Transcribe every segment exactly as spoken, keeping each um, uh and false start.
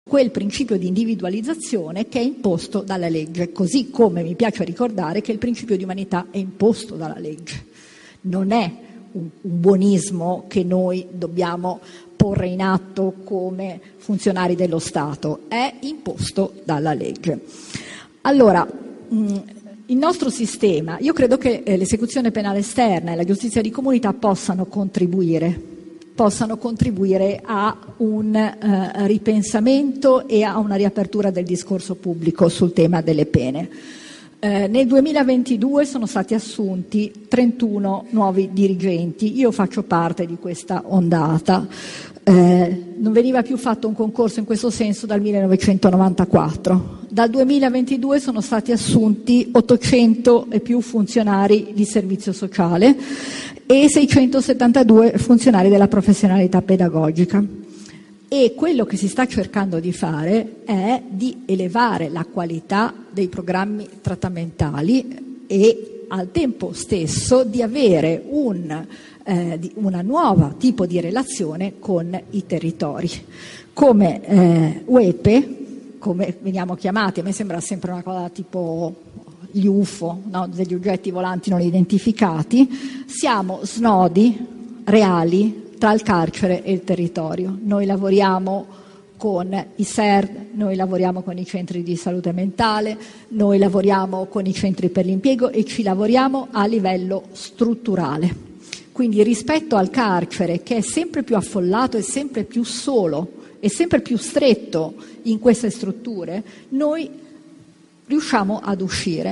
quel principio di individualizzazione che è imposto dalla legge, così come mi piace ricordare che il principio di umanità è imposto dalla legge. Non è un, un buonismo che noi dobbiamo porre in atto come funzionari dello Stato, è imposto dalla legge. Allora, mh, il nostro sistema, io credo che eh, l'esecuzione penale esterna e la giustizia di comunità possano contribuire possano contribuire a un eh, ripensamento e a una riapertura del discorso pubblico sul tema delle pene. Eh, nel duemilaventidue sono stati assunti trentuno nuovi dirigenti, io faccio parte di questa ondata. Eh, non veniva più fatto un concorso in questo senso dal millenovecentonovantaquattro. Dal duemilaventidue sono stati assunti ottocento e più funzionari di servizio sociale e seicentosettantadue funzionari della professionalità pedagogica. E quello che si sta cercando di fare è di elevare la qualità dei programmi trattamentali e al tempo stesso di avere un eh, di una nuova tipo di relazione con i territori. Come eh, U E P E, come veniamo chiamati, a me sembra sempre una cosa tipo gli U F O, no? Degli oggetti volanti non identificati, siamo snodi reali tra il carcere e il territorio. Noi lavoriamo con i S E R D, noi lavoriamo con i centri di salute mentale, noi lavoriamo con i centri per l'impiego e ci lavoriamo a livello strutturale. Quindi rispetto al carcere, che è sempre più affollato e sempre più solo e sempre più stretto in queste strutture, noi riusciamo ad uscire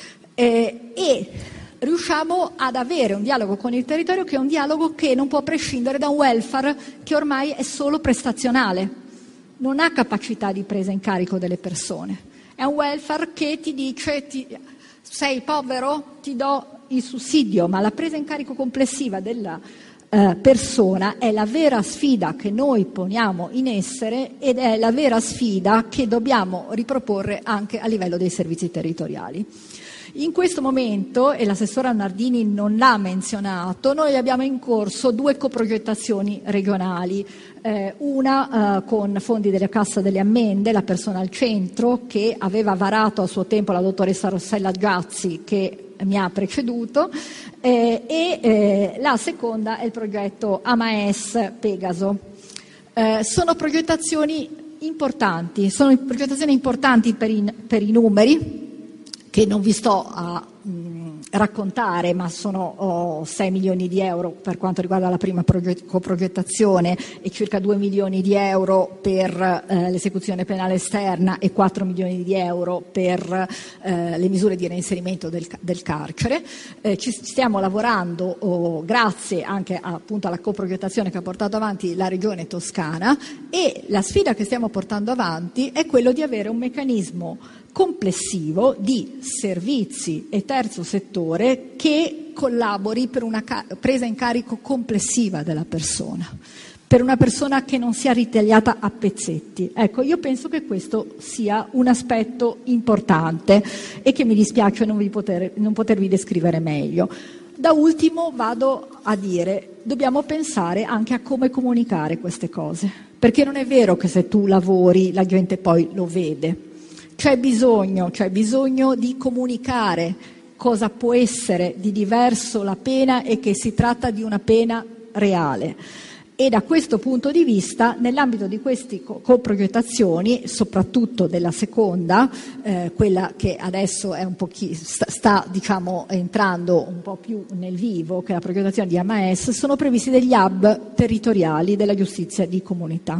eh, e riusciamo ad avere un dialogo con il territorio che è un dialogo che non può prescindere da un welfare che ormai è solo prestazionale, non ha capacità di presa in carico delle persone. È un welfare che ti dice ti, sei povero, ti do il sussidio, ma la presa in carico complessiva della eh, persona è la vera sfida che noi poniamo in essere ed è la vera sfida che dobbiamo riproporre anche a livello dei servizi territoriali. In questo momento, e l'assessora Nardini non l'ha menzionato, noi abbiamo in corso due coprogettazioni regionali, eh, una eh, con fondi della Cassa delle Ammende, la persona al centro, che aveva varato a suo tempo la dottoressa Rossella Giazzi, che mi ha preceduto, eh, e eh, la seconda è il progetto Amaes Pegaso. Eh, sono progettazioni importanti, sono progettazioni importanti per i, per i numeri, che non vi sto a mh, raccontare, ma sono oh, sei milioni di euro per quanto riguarda la prima proget- coprogettazione e circa due milioni di euro per eh, l'esecuzione penale esterna e quattro milioni di euro per eh, le misure di reinserimento del, del carcere. Eh, ci stiamo lavorando oh, grazie anche a, appunto alla coprogettazione che ha portato avanti la Regione Toscana, e la sfida che stiamo portando avanti è quello di avere un meccanismo complessivo di servizi e terzo settore che collabori per una ca- presa in carico complessiva della persona, per una persona che non sia ritagliata a pezzetti. Ecco, io penso che questo sia un aspetto importante e che mi dispiace non, vi poter, non potervi descrivere meglio. Da ultimo vado a dire, dobbiamo pensare anche a come comunicare queste cose, perché non è vero che se tu lavori la gente poi lo vede. C'è bisogno, c'è bisogno di comunicare cosa può essere di diverso la pena e che si tratta di una pena reale. E da questo punto di vista, nell'ambito di queste coprogettazioni, soprattutto della seconda, eh, quella che adesso è un po' chi, sta, sta diciamo entrando un po' più nel vivo, che è la progettazione di Amaes, sono previsti degli hub territoriali della giustizia di comunità,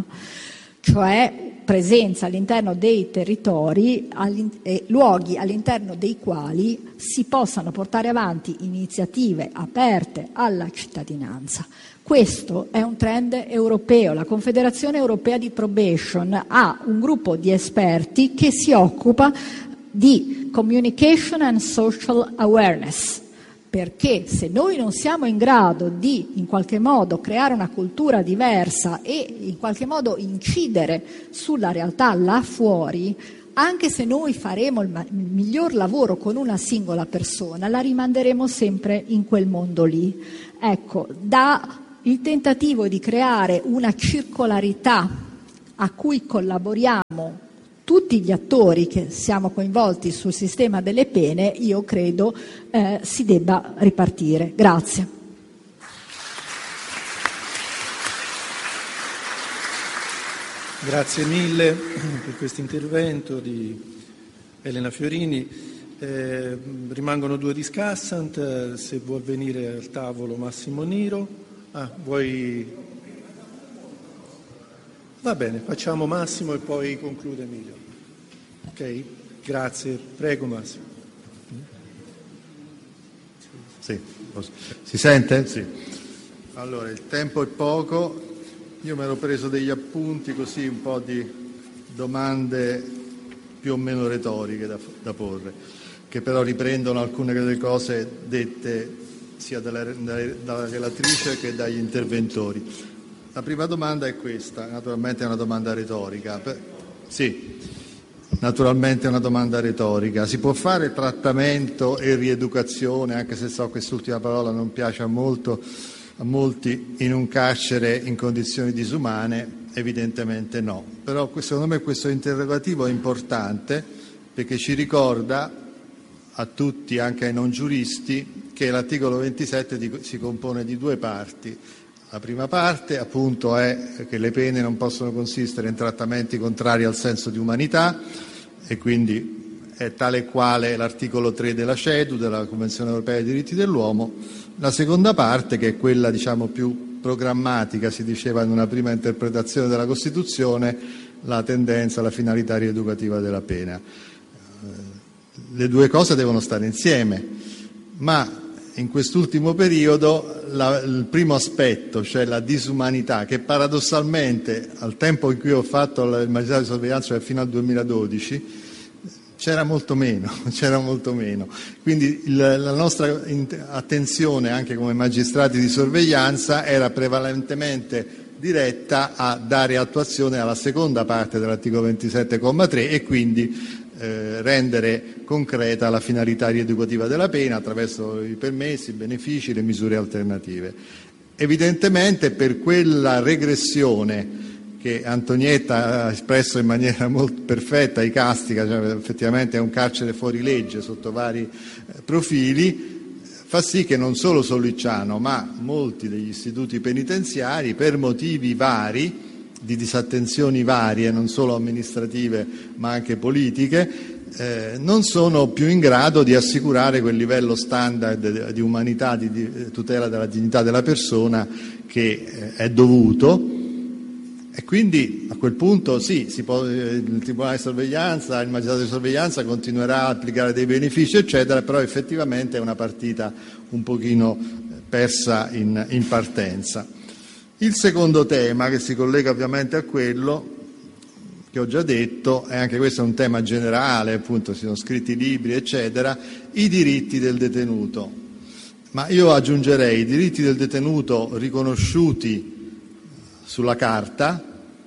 cioè presenza all'interno dei territori, eh, luoghi all'interno dei quali si possano portare avanti iniziative aperte alla cittadinanza. Questo è un trend europeo. La Confederazione Europea di Probation ha un gruppo di esperti che si occupa di communication and social awareness, perché se noi non siamo in grado di in qualche modo creare una cultura diversa e in qualche modo incidere sulla realtà là fuori, anche se noi faremo il, ma- il miglior lavoro con una singola persona, la rimanderemo sempre in quel mondo lì. Ecco, da il tentativo di creare una circolarità a cui collaboriamo tutti gli attori che siamo coinvolti sul sistema delle pene, io credo eh, si debba ripartire. Grazie. Grazie mille per questo intervento di Elena Fiorini. Eh, rimangono due discussant, se vuol venire al tavolo Massimo Niro. Ah, vuoi? Va bene, facciamo Massimo e poi conclude Emilio. Ok? Grazie. Prego Massimo. Sì, si sente? Sì. Allora, il tempo è poco. Io mi ero preso degli appunti, così un po' di domande più o meno retoriche da, da porre, che però riprendono alcune delle cose dette sia dalla, dalla relatrice che dagli interventori. La prima domanda è questa, naturalmente è una domanda retorica. Sì, naturalmente è una domanda retorica. Si può fare trattamento e rieducazione, anche se so che quest'ultima parola non piace a molto a molti, in un carcere in condizioni disumane? Evidentemente no. Però secondo me questo interrogativo è importante perché ci ricorda a tutti, anche ai non giuristi, che l'articolo ventisette si compone di due parti. La prima parte appunto è che le pene non possono consistere in trattamenti contrari al senso di umanità, e quindi è tale e quale l'articolo tre della C E D U, della Convenzione Europea dei Diritti dell'Uomo. La seconda parte, che è quella diciamo più programmatica, si diceva in una prima interpretazione della Costituzione, la tendenza, la finalità rieducativa della pena. Le due cose devono stare insieme, ma in quest'ultimo periodo la, il primo aspetto, cioè la disumanità, che paradossalmente al tempo in cui ho fatto il magistrato di sorveglianza, cioè fino al duemiladodici, c'era molto meno, c'era molto meno. Quindi il, la nostra attenzione anche come magistrati di sorveglianza era prevalentemente diretta a dare attuazione alla seconda parte dell'articolo ventisette comma tre e quindi eh, rendere concreta la finalità rieducativa della pena attraverso i permessi, i benefici, le misure alternative. Evidentemente per quella regressione che Antonietta ha espresso in maniera molto perfetta, icastica, cioè effettivamente è un carcere fuori legge sotto vari eh, profili, fa sì che non solo Sollicciano, ma molti degli istituti penitenziari, per motivi vari, di disattenzioni varie, non solo amministrative ma anche politiche, eh, non sono più in grado di assicurare quel livello standard di umanità, di, di tutela della dignità della persona che eh, è dovuto. E quindi a quel punto sì, si può, il Tribunale di sorveglianza, il magistrato di sorveglianza continuerà a applicare dei benefici eccetera, però effettivamente è una partita un pochino persa in, in partenza. Il secondo tema, che si collega ovviamente a quello che ho già detto, e anche questo è un tema generale, appunto si sono scritti libri eccetera, i diritti del detenuto. Ma io aggiungerei i diritti del detenuto riconosciuti sulla carta,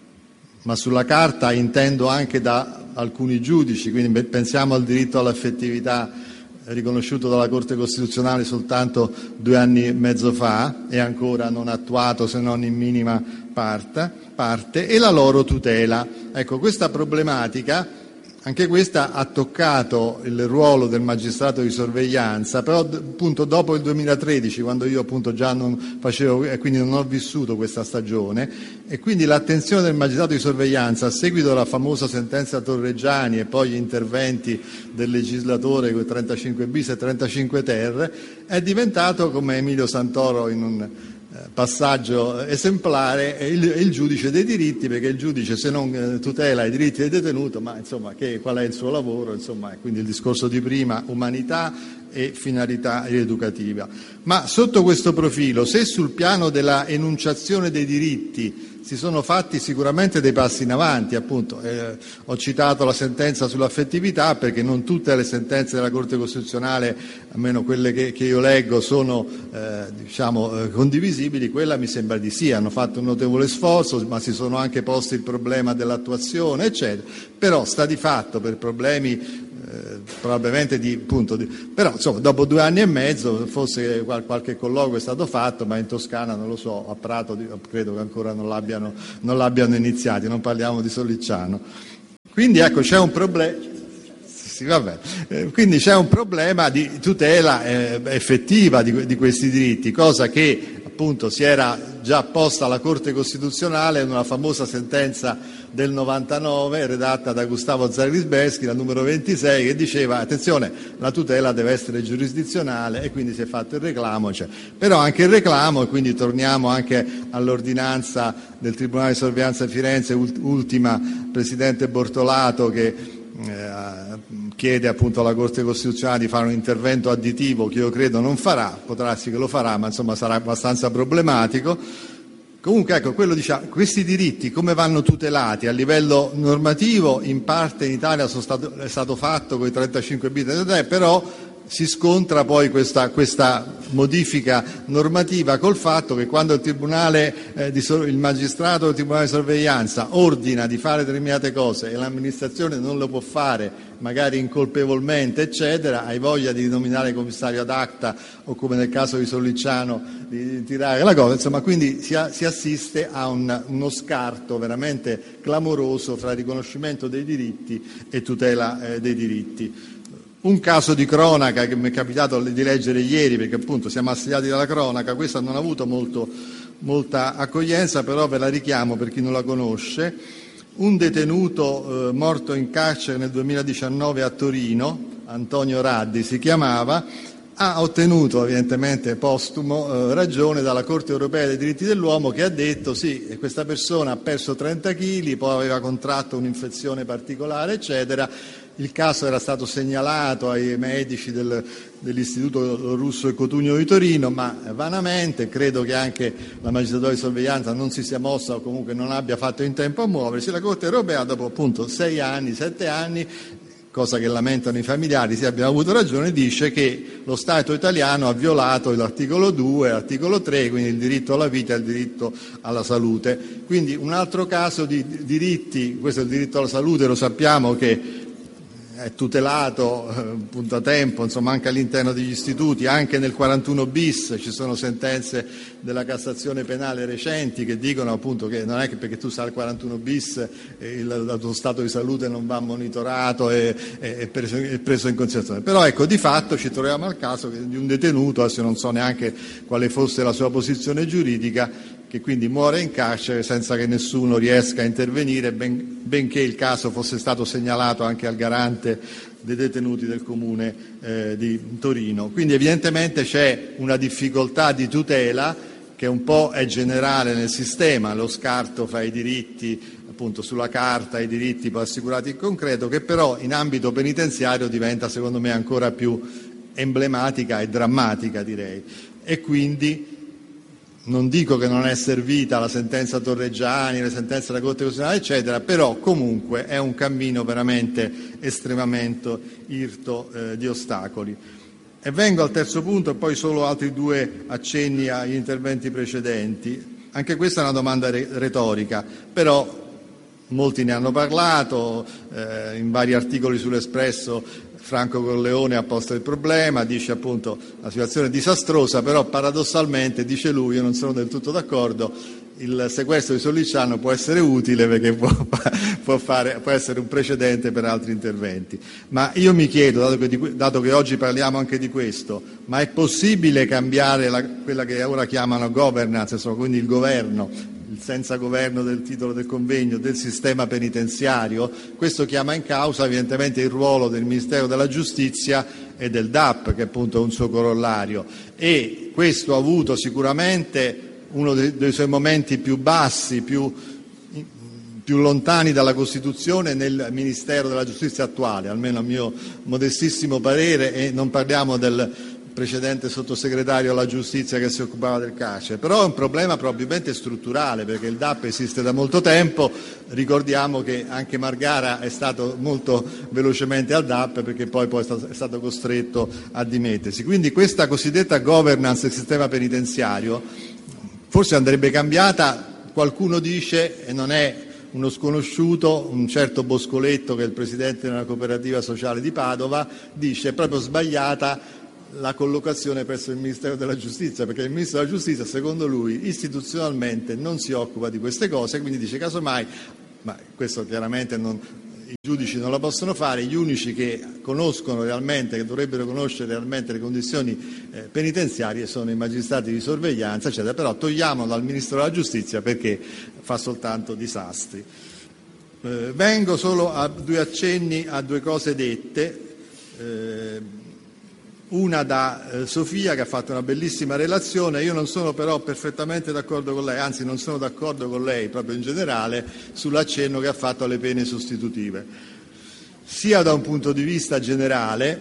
ma sulla carta intendo anche da alcuni giudici, quindi pensiamo al diritto all'affettività riconosciuto dalla Corte Costituzionale soltanto due anni e mezzo fa e ancora non attuato se non in minima parte, parte e la loro tutela. Ecco, questa problematica, anche questa ha toccato il ruolo del magistrato di sorveglianza, però appunto dopo il duemilatredici, quando io appunto già non facevo e quindi non ho vissuto questa stagione, e quindi l'attenzione del magistrato di sorveglianza a seguito della famosa sentenza Torreggiani e poi gli interventi del legislatore con trentacinque bis e trentacinque ter è diventato, come Emilio Santoro in un passaggio esemplare, è il, è il giudice dei diritti, perché il giudice se non eh, tutela i diritti del detenuto, ma insomma che, qual è il suo lavoro? Insomma, quindi il discorso di prima, umanità e finalità rieducativa. Ma sotto questo profilo, se sul piano della enunciazione dei diritti si sono fatti sicuramente dei passi in avanti, appunto eh, ho citato la sentenza sull'affettività perché non tutte le sentenze della Corte Costituzionale, almeno quelle che, che io leggo, sono eh, diciamo eh, condivisibili. Quella mi sembra di sì, hanno fatto un notevole sforzo, ma si sono anche posti il problema dell'attuazione eccetera, però sta di fatto per problemi eh, probabilmente di, appunto, di, però insomma dopo due anni e mezzo forse qualche colloquio è stato fatto, ma in Toscana non lo so, a Prato credo che ancora non l'abbiano, non l'abbiano iniziati, non parliamo di Sollicciano. Quindi ecco, c'è un problema. Sì, vabbè. Eh, quindi c'è un problema di tutela eh, effettiva di, di questi diritti, cosa che appunto si era già posta alla Corte Costituzionale in una famosa sentenza del novantanove redatta da Gustavo Zagrisbeschi, la numero ventisei, che diceva attenzione, la tutela deve essere giurisdizionale, e quindi si è fatto il reclamo, cioè. Però anche il reclamo, e quindi torniamo anche all'ordinanza del Tribunale di Sorveglianza di Firenze, ultima Presidente Bortolato, che Eh, chiede appunto alla Corte Costituzionale di fare un intervento additivo che io credo non farà, potrà darsi che lo farà, ma insomma sarà abbastanza problematico. Comunque ecco, quello diciamo, questi diritti come vanno tutelati a livello normativo, in parte in Italia sono stato, è stato fatto con i trentacinque bis, però si scontra poi questa, questa modifica normativa col fatto che quando il tribunale, eh, di, il magistrato del tribunale di sorveglianza ordina di fare determinate cose e l'amministrazione non lo può fare, magari incolpevolmente, eccetera, hai voglia di nominare commissario ad acta o, come nel caso di Sollicciano, di tirare la cosa, insomma, quindi si, si assiste a un, uno scarto veramente clamoroso fra riconoscimento dei diritti e tutela eh, dei diritti. Un caso di cronaca che mi è capitato di leggere ieri, perché appunto siamo assediati dalla cronaca, questa non ha avuto molto, molta accoglienza, però ve la richiamo per chi non la conosce. Un detenuto eh, morto in carcere nel duemiladiciannove a Torino, Antonio Raddi si chiamava, ha ottenuto evidentemente postumo eh, ragione dalla Corte Europea dei Diritti dell'Uomo, che ha detto sì, questa persona ha perso trenta chili, poi aveva contratto un'infezione particolare, eccetera. Il caso era stato segnalato ai medici del, dell'Istituto Russo e Cotugno di Torino, ma vanamente. Credo che anche la magistratura di sorveglianza non si sia mossa o comunque non abbia fatto in tempo a muoversi. La Corte Europea, dopo appunto sei anni, sette anni, cosa che lamentano i familiari, sì, abbiamo avuto ragione, dice che lo Stato italiano ha violato l'articolo due, l'articolo tre, quindi il diritto alla vita e il diritto alla salute. Quindi un altro caso di diritti, questo è il diritto alla salute, lo sappiamo che è tutelato eh, appunto a tempo, insomma, anche all'interno degli istituti. Anche nel quarantuno bis ci sono sentenze della Cassazione penale recenti che dicono appunto che non è che perché tu stai al quarantuno bis eh, il, il tuo stato di salute non va monitorato e, e, e preso, è preso in considerazione. Però ecco, di fatto ci troviamo al caso di un detenuto, adesso non so neanche quale fosse la sua posizione giuridica, che quindi muore in carcere senza che nessuno riesca a intervenire, ben, benché il caso fosse stato segnalato anche al garante dei detenuti del comune eh, di Torino. Quindi evidentemente c'è una difficoltà di tutela che un po' è generale nel sistema, lo scarto fra i diritti appunto sulla carta e i diritti poi assicurati in concreto, che però in ambito penitenziario diventa secondo me ancora più emblematica e drammatica, direi. E quindi non dico che non è servita la sentenza Torreggiani, le sentenze della Corte Costituzionale, eccetera, però comunque è un cammino veramente estremamente irto eh, di ostacoli. E vengo al terzo punto e poi solo altri due accenni agli interventi precedenti. Anche questa è una domanda re- retorica, però molti ne hanno parlato, eh, in vari articoli sull'Espresso Franco Corleone ha posto il problema, dice appunto la situazione è disastrosa, però paradossalmente, dice lui, io non sono del tutto d'accordo, il sequestro di Sollicciano può essere utile perché può, può, fare, può essere un precedente per altri interventi. Ma io mi chiedo, dato che, di, dato che oggi parliamo anche di questo, ma è possibile cambiare la, quella che ora chiamano governance, insomma, quindi il governo, il senza governo del titolo del convegno, del sistema penitenziario? Questo chiama in causa evidentemente il ruolo del Ministero della Giustizia e del D A P, che appunto è un suo corollario, e questo ha avuto sicuramente uno dei, dei suoi momenti più bassi, più, più lontani dalla Costituzione nel Ministero della Giustizia attuale, almeno a mio modestissimo parere, e non parliamo del precedente sottosegretario alla giustizia che si occupava del carcere. Però è un problema probabilmente strutturale, perché il D A P esiste da molto tempo, ricordiamo che anche Margara è stato molto velocemente al D A P perché poi, poi è stato costretto a dimettersi. Quindi questa cosiddetta governance del sistema penitenziario forse andrebbe cambiata, qualcuno dice, e non è uno sconosciuto, un certo Boscoletto, che è il presidente della cooperativa sociale di Padova, dice: è proprio sbagliata la collocazione presso il Ministero della Giustizia, perché il Ministro della Giustizia, secondo lui, istituzionalmente non si occupa di queste cose, quindi dice casomai, ma questo chiaramente non, i giudici non lo possono fare, gli unici che conoscono realmente, che dovrebbero conoscere realmente le condizioni eh, penitenziarie sono i magistrati di sorveglianza, eccetera, però togliamolo dal Ministro della Giustizia perché fa soltanto disastri. Eh, vengo solo a due accenni a due cose dette. Eh, Una da eh, Sofia, che ha fatto una bellissima relazione. Io non sono però perfettamente d'accordo con lei, anzi non sono d'accordo con lei proprio in generale sull'accenno che ha fatto alle pene sostitutive, sia da un punto di vista generale,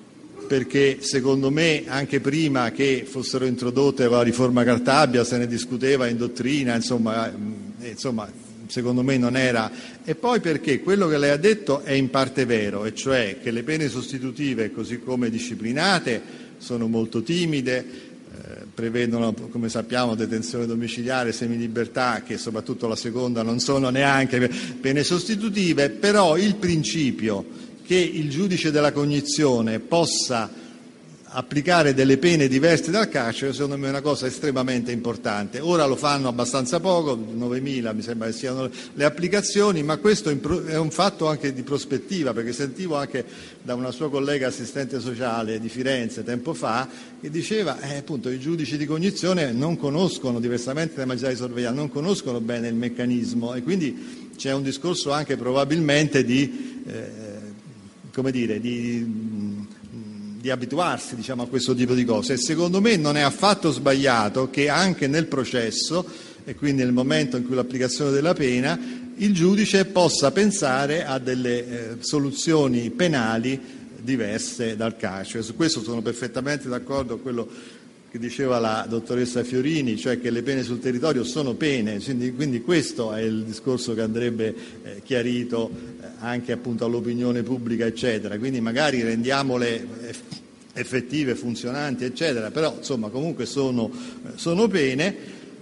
perché secondo me anche prima che fossero introdotte la riforma Cartabia se ne discuteva in dottrina, insomma, eh, insomma secondo me non era, e poi perché quello che lei ha detto è in parte vero, e cioè che le pene sostitutive, così come disciplinate, sono molto timide, eh, prevedono, come sappiamo, detenzione domiciliare, semilibertà, che soprattutto la seconda non sono neanche pene sostitutive, però il principio che il giudice della cognizione possa applicare delle pene diverse dal carcere, secondo me è una cosa estremamente importante. Ora lo fanno abbastanza poco, novemila mi sembra che siano le applicazioni, ma questo è un fatto anche di prospettiva, perché sentivo anche da una sua collega assistente sociale di Firenze tempo fa che diceva eh, appunto i giudici di cognizione non conoscono, diversamente dai magistrati di sorveglianza, non conoscono bene il meccanismo, e quindi c'è un discorso anche probabilmente di eh, come dire di di abituarsi, diciamo, a questo tipo di cose, e secondo me non è affatto sbagliato che anche nel processo, e quindi nel momento in cui l'applicazione della pena, il giudice possa pensare a delle eh, soluzioni penali diverse dal carcere. Su questo sono perfettamente d'accordo con quello che diceva la dottoressa Fiorini, cioè che le pene sul territorio sono pene, quindi, quindi questo è il discorso che andrebbe eh, chiarito eh, anche appunto all'opinione pubblica, eccetera. Quindi magari rendiamole effettive, funzionanti, eccetera, però insomma comunque sono, sono pene,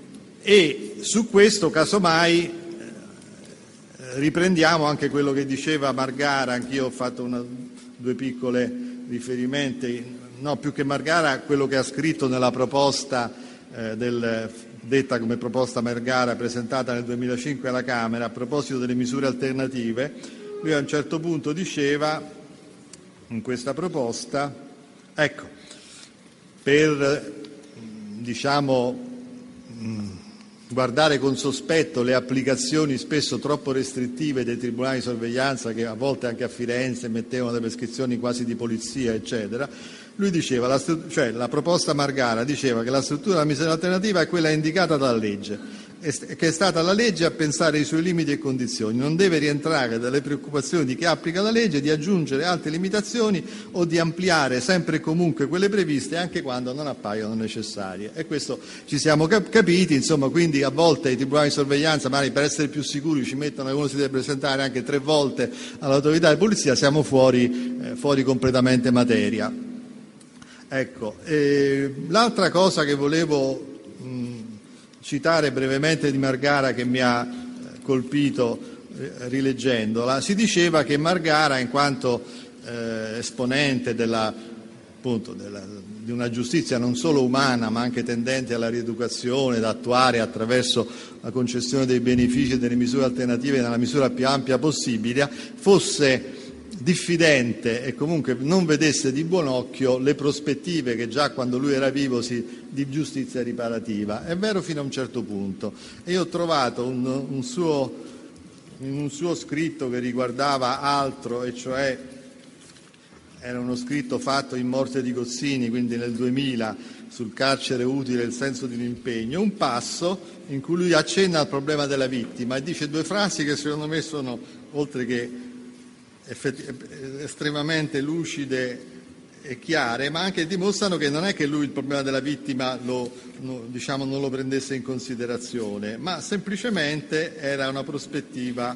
e su questo casomai eh, riprendiamo anche quello che diceva Margara. Anch'io ho fatto una, due piccole riferimenti. No, più che Margara, quello che ha scritto nella proposta eh, del, detta come proposta Margara presentata nel duemilacinque alla Camera a proposito delle misure alternative. Lui a un certo punto diceva in questa proposta, ecco, per diciamo guardare con sospetto le applicazioni spesso troppo restrittive dei tribunali di sorveglianza, che a volte anche a Firenze mettevano delle prescrizioni quasi di polizia, eccetera. Lui diceva, la, cioè la proposta Margara diceva che la struttura della misura alternativa è quella indicata dalla legge, che è stata la legge a pensare ai suoi limiti e condizioni, non deve rientrare dalle preoccupazioni di chi applica la legge di aggiungere altre limitazioni o di ampliare sempre e comunque quelle previste anche quando non appaiono necessarie. E questo ci siamo cap- capiti, insomma, quindi a volte i tribunali di sorveglianza, magari per essere più sicuri, ci mettono che uno si deve presentare anche tre volte all'autorità di polizia, siamo fuori, eh, fuori completamente materia. Ecco, eh, l'altra cosa che volevo mh, citare brevemente di Margara, che mi ha colpito eh, rileggendola, si diceva che Margara, in quanto eh, esponente della, appunto, della, di una giustizia non solo umana ma anche tendente alla rieducazione da attuare attraverso la concessione dei benefici e delle misure alternative nella misura più ampia possibile, fosse diffidente e comunque non vedesse di buon occhio le prospettive che già quando lui era vivo si, di giustizia riparativa. È vero fino a un certo punto, e io ho trovato un, un, suo, un suo scritto che riguardava altro, e cioè era uno scritto fatto in morte di Gozzini, quindi nel duemila, sul carcere utile e il senso di un impegno, un passo in cui lui accenna al problema della vittima e dice due frasi che secondo me sono, oltre che estremamente lucide e chiare, ma anche dimostrano che non è che lui il problema della vittima lo, no, diciamo, non lo prendesse in considerazione, ma semplicemente era una prospettiva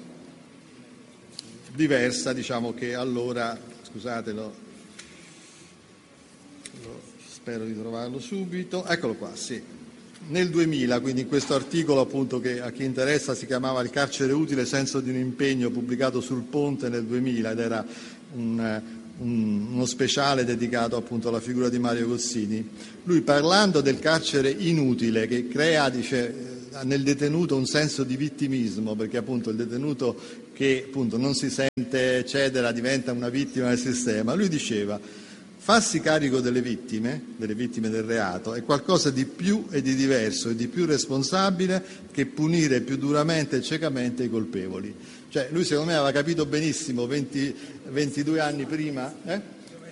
diversa, diciamo, che allora, scusatelo, lo, spero di trovarlo subito, eccolo qua, sì. nel duemila, quindi in questo articolo appunto che a chi interessa si chiamava Il carcere utile, senso di un impegno, pubblicato sul Ponte nel duemila, ed era un, un, uno speciale dedicato appunto alla figura di Mario Cossini. Lui, parlando del carcere inutile che crea, dice, nel detenuto un senso di vittimismo, perché appunto il detenuto che appunto non si sente eccetera diventa una vittima del sistema, lui diceva: farsi carico delle vittime, delle vittime del reato, è qualcosa di più e di diverso e di più responsabile che punire più duramente e ciecamente i colpevoli. Cioè lui secondo me aveva capito benissimo venti, ventidue anni prima. Eh?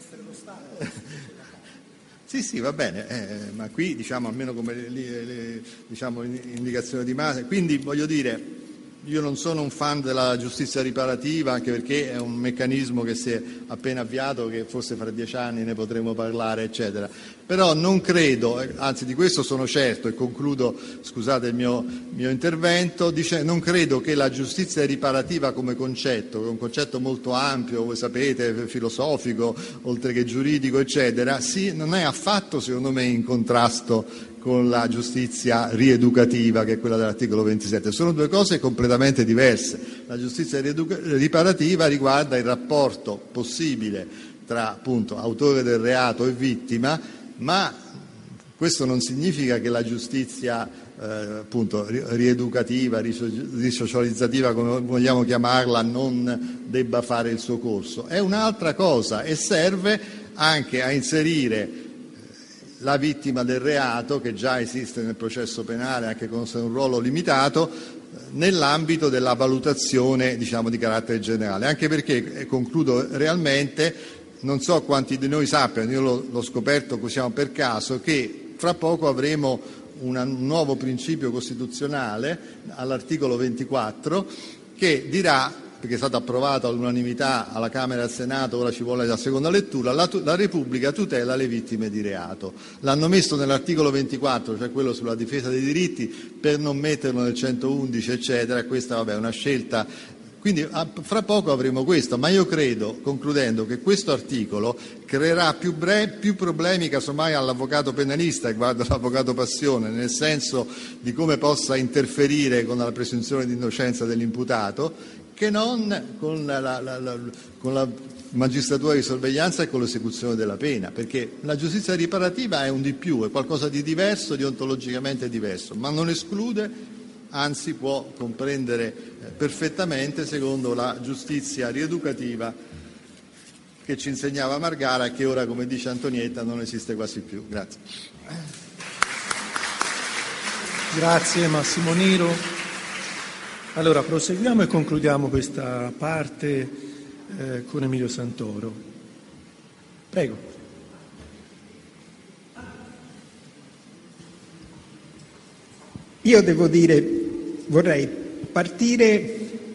Sì, sì, va bene, eh, ma qui diciamo almeno come le, le, diciamo, indicazione di base. Quindi voglio dire, io non sono un fan della giustizia riparativa, anche perché è un meccanismo che si è appena avviato, che forse fra dieci anni ne potremo parlare, eccetera. Però non credo, anzi di questo sono certo, e concludo, scusate il mio, mio intervento, dice, non credo che la giustizia riparativa come concetto, che è un concetto molto ampio, voi sapete, filosofico, oltre che giuridico, eccetera, sì, non è affatto, secondo me, in contrasto con la giustizia rieducativa, che è quella dell'articolo ventisette. Sono due cose completamente diverse. La giustizia riparativa riguarda il rapporto possibile tra appunto autore del reato e vittima, ma questo non significa che la giustizia eh, appunto rieducativa, risocializzativa, come vogliamo chiamarla, non debba fare il suo corso. È un'altra cosa e serve anche a inserire la vittima del reato, che già esiste nel processo penale anche con un ruolo limitato, nell'ambito della valutazione, diciamo, di carattere generale. Anche perché, e concludo realmente, non so quanti di noi sappiano, io l'ho, l'ho scoperto così per caso, che fra poco avremo una, un nuovo principio costituzionale all'articolo ventiquattro che dirà, perché è stato approvato all'unanimità alla Camera e al Senato, ora ci vuole la seconda lettura, la, la Repubblica tutela le vittime di reato. L'hanno messo nell'articolo ventiquattro, cioè quello sulla difesa dei diritti, per non metterlo nel centoundici, eccetera. Questa vabbè, è una scelta. Quindi fra poco avremo questo, ma io credo, concludendo, che questo articolo creerà più, bre- più problemi casomai all'avvocato penalista, e guarda l'avvocato Passione, nel senso di come possa interferire con la presunzione di innocenza dell'imputato, che non con la, la, la, la, con la magistratura di sorveglianza e con l'esecuzione della pena, perché la giustizia riparativa è un di più, è qualcosa di diverso, di ontologicamente diverso, ma non esclude, anzi può comprendere perfettamente, secondo la giustizia rieducativa che ci insegnava Margara e che ora, come dice Antonietta, non esiste quasi più. Grazie. Grazie Massimo Niro. Allora proseguiamo e concludiamo questa parte eh, con Emilio Santoro. Prego. Io devo dire, vorrei partire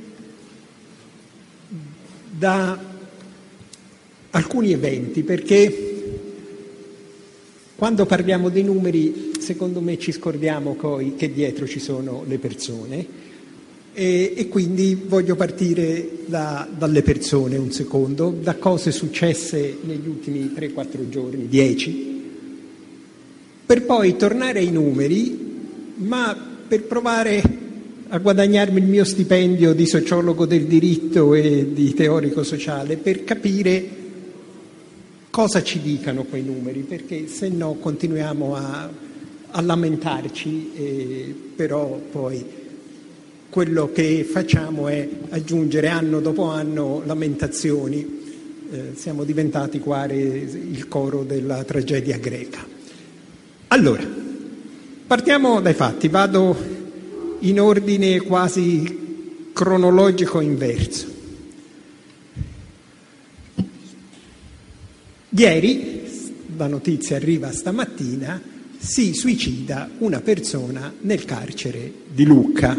da alcuni eventi, perché quando parliamo dei numeri, secondo me ci scordiamo poi che dietro ci sono le persone, e, e quindi voglio partire da, dalle persone un secondo, da cose successe negli ultimi tre quattro giorni, dieci, per poi tornare ai numeri, ma per provare a guadagnarmi il mio stipendio di sociologo del diritto e di teorico sociale, per capire cosa ci dicano quei numeri, perché se no continuiamo a, a lamentarci, eh, però poi quello che facciamo è aggiungere anno dopo anno lamentazioni, eh, siamo diventati quasi il coro della tragedia greca. Allora, partiamo dai fatti, vado in ordine quasi cronologico inverso. Ieri, la notizia arriva stamattina, si suicida una persona nel carcere di Lucca.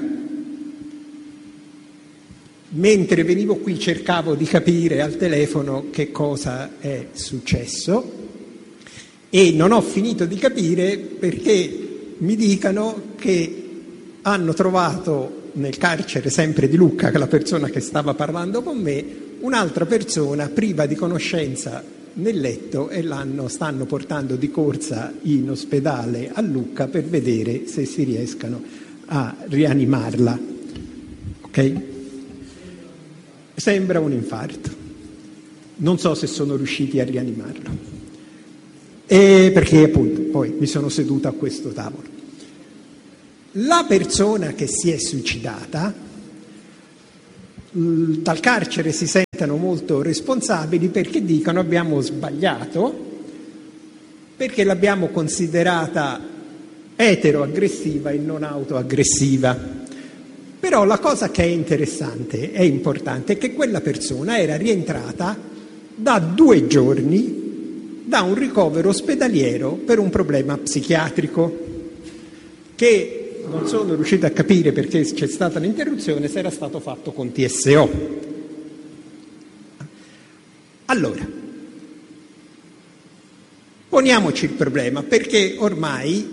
Mentre venivo qui cercavo di capire al telefono che cosa è successo e non ho finito di capire perché mi dicano che hanno trovato nel carcere sempre di Lucca, che è la persona che stava parlando con me, un'altra persona priva di conoscenza nel letto e l'hanno, stanno portando di corsa in ospedale a Lucca per vedere se si riescano a rianimarla. Ok? Sembra un infarto. Non so se sono riusciti a rianimarlo. E perché appunto poi mi sono seduta a questo tavolo. La persona che si è suicidata, dal carcere si sentono molto responsabili perché dicono abbiamo sbagliato, perché l'abbiamo considerata eteroaggressiva e non autoaggressiva. Però la cosa che è interessante, è importante, è che quella persona era rientrata da due giorni da un ricovero ospedaliero per un problema psichiatrico che non sono riuscito a capire perché c'è stata l'interruzione, se era stato fatto con T S O. Allora, poniamoci il problema, perché ormai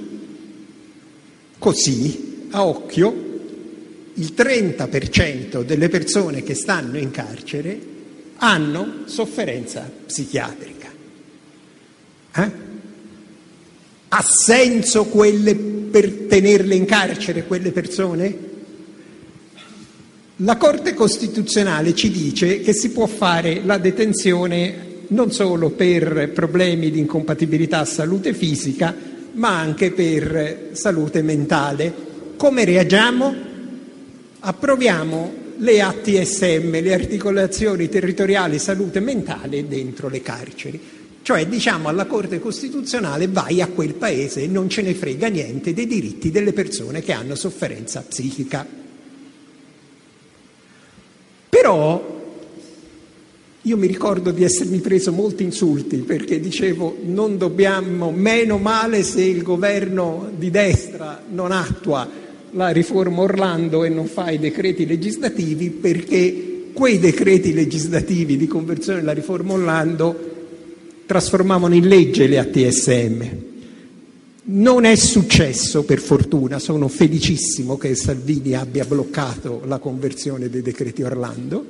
così, a occhio, il trenta per cento delle persone che stanno in carcere hanno sofferenza psichiatrica. Eh? Ha senso quelle per tenerle in carcere quelle persone? La Corte Costituzionale ci dice che si può fare la detenzione non solo per problemi di incompatibilità a salute fisica, ma anche per salute mentale. Come reagiamo? Approviamo le A T S M, le articolazioni territoriali salute mentale, dentro le carceri. Cioè diciamo alla Corte Costituzionale vai a quel paese e non ce ne frega niente dei diritti delle persone che hanno sofferenza psichica. Però io mi ricordo di essermi preso molti insulti perché dicevo non dobbiamo, meno male se il governo di destra non attua la riforma Orlando e non fa i decreti legislativi, perché quei decreti legislativi di conversione della riforma Orlando trasformavano in legge le A T S M. Non è successo, per fortuna, sono felicissimo che Salvini abbia bloccato la conversione dei decreti Orlando.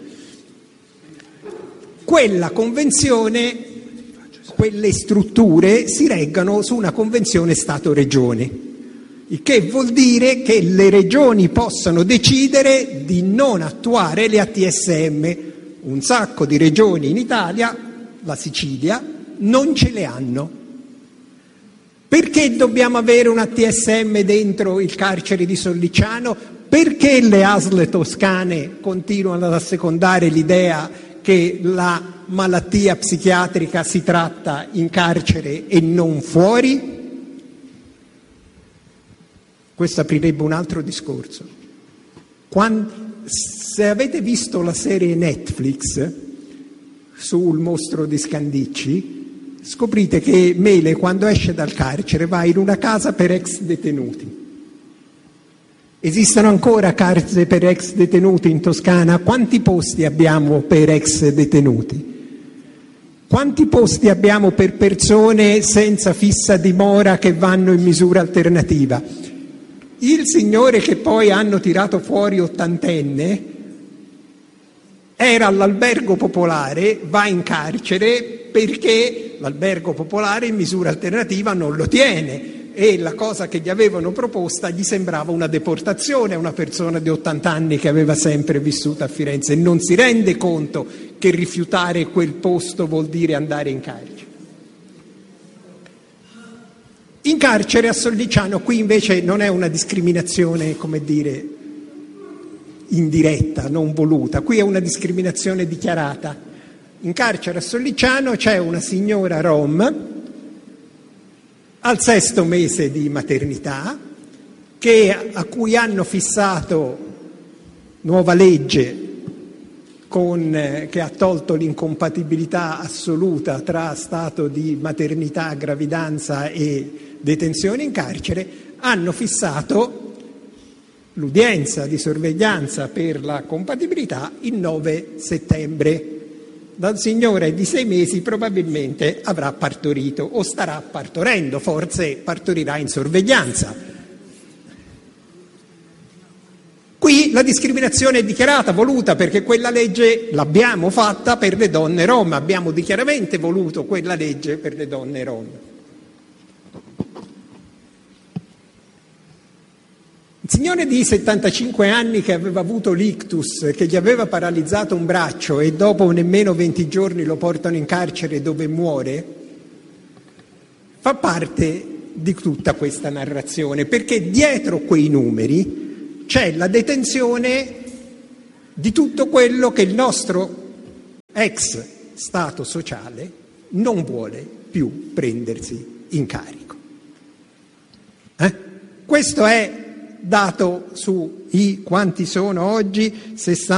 Quella convenzione, quelle strutture si reggano su una convenzione Stato-Regione, il che vuol dire che le regioni possono decidere di non attuare le A T S M. Un sacco di regioni in Italia, la Sicilia, non ce le hanno. Perché dobbiamo avere una T S M dentro il carcere di Sollicciano? Perché le A S L toscane continuano ad assecondare l'idea che la malattia psichiatrica si tratta in carcere e non fuori? Questo aprirebbe un altro discorso. Quando, se avete visto la serie Netflix sul mostro di Scandicci, scoprite che Mele, quando esce dal carcere, va in una casa per ex detenuti. Esistono ancora case per ex detenuti in Toscana? Quanti posti abbiamo per ex detenuti? Quanti posti abbiamo per persone senza fissa dimora che vanno in misura alternativa? Il signore che poi hanno tirato fuori ottantenne era all'albergo popolare, va in carcere perché l'albergo popolare in misura alternativa non lo tiene e la cosa che gli avevano proposta gli sembrava una deportazione a una persona di ottanta anni che aveva sempre vissuto a Firenze e non si rende conto che rifiutare quel posto vuol dire andare in carcere. In carcere a Sollicciano, qui invece non è una discriminazione, come dire, indiretta, non voluta, qui è una discriminazione dichiarata. In carcere a Sollicciano c'è una signora rom al sesto mese di maternità che, a cui hanno fissato nuova legge con, eh, che ha tolto l'incompatibilità assoluta tra stato di maternità, gravidanza e detenzione in carcere, hanno fissato l'udienza di sorveglianza per la compatibilità il nove settembre. La signora di sei mesi probabilmente avrà partorito o starà partorendo, forse partorirà in sorveglianza. Qui la discriminazione è dichiarata, voluta, perché quella legge l'abbiamo fatta per le donne rom, abbiamo dichiaramente voluto quella legge per le donne rom. Il signore di settantacinque anni che aveva avuto l'ictus, che gli aveva paralizzato un braccio e dopo nemmeno venti giorni lo portano in carcere dove muore, fa parte di tutta questa narrazione, perché dietro quei numeri c'è la detenzione di tutto quello che il nostro ex Stato sociale non vuole più prendersi in carico. Eh? Questo è dato su i quanti sono oggi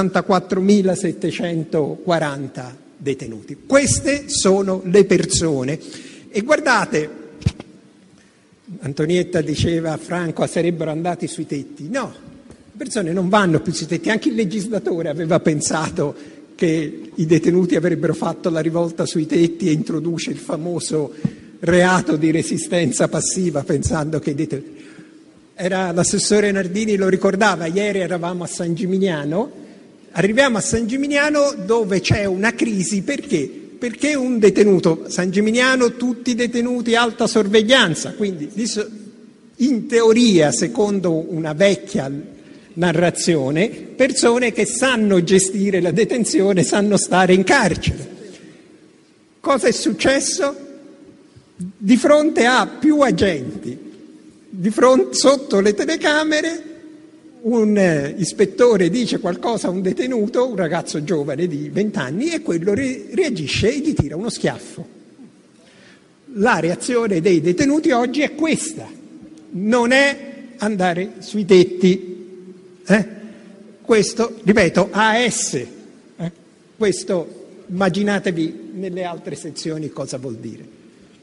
sessantaquattromilasettecentoquaranta detenuti. Queste sono le persone. E guardate, Antonietta diceva a Franco sarebbero andati sui tetti. No, le persone non vanno più sui tetti. Anche il legislatore aveva pensato che i detenuti avrebbero fatto la rivolta sui tetti e introduce il famoso reato di resistenza passiva pensando che i detenuti... Era l'assessore Nardini, lo ricordava, ieri eravamo a San Gimignano, arriviamo a San Gimignano dove c'è una crisi, perché? Perché un detenuto, San Gimignano tutti detenuti alta sorveglianza, quindi in teoria, secondo una vecchia narrazione, persone che sanno gestire la detenzione, sanno stare in carcere. Cosa è successo? Di fronte a più agenti, di fronte, sotto le telecamere, un eh, ispettore dice qualcosa a un detenuto, un ragazzo giovane di venti anni, e quello re- reagisce e gli tira uno schiaffo. La reazione dei detenuti oggi è questa, non è andare sui tetti. Eh? Questo, ripeto, A S. Eh? Questo, immaginatevi nelle altre sezioni cosa vuol dire.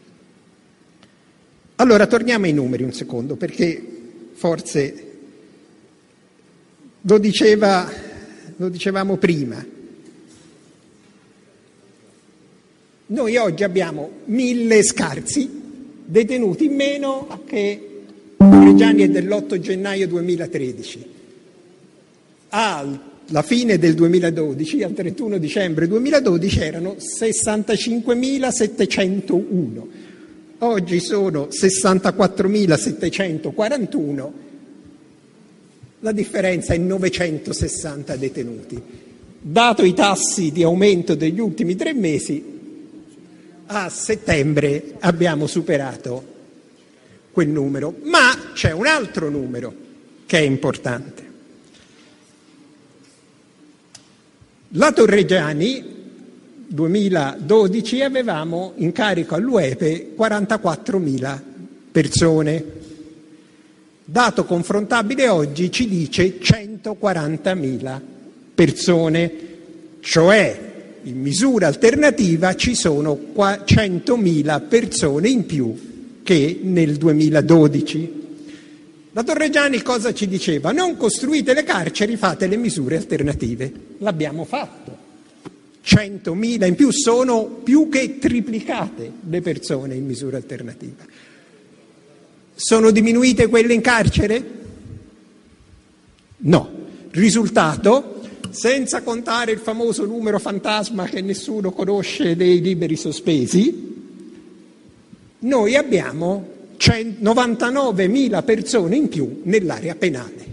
Allora, torniamo ai numeri un secondo, perché forse lo diceva, lo dicevamo prima. Noi oggi abbiamo mille scarsi detenuti in meno che Reggiani è dell'otto gennaio duemilatredici. Alla fine del duemiladodici, al trentuno dicembre duemiladodici, erano sessantacinquemilasettecentouno. Oggi sono sessantaquattromilasettecentoquarantuno, la differenza è novecentosessanta detenuti. Dato i tassi di aumento degli ultimi tre mesi, a settembre abbiamo superato quel numero. Ma c'è un altro numero che è importante. La Torreggiani, duemiladodici, avevamo in carico all'U E P E quarantaquattromila persone. Dato confrontabile oggi ci dice centoquarantamila persone, cioè in misura alternativa ci sono centomila persone in più che nel duemiladodici. La Torreggiani cosa ci diceva? Non costruite le carceri, fate le misure alternative. L'abbiamo fatto. centomila in più, sono più che triplicate le persone in misura alternativa. Sono diminuite quelle in carcere? No. Risultato, senza contare il famoso numero fantasma che nessuno conosce dei liberi sospesi, noi abbiamo novantanovemila persone in più nell'area penale.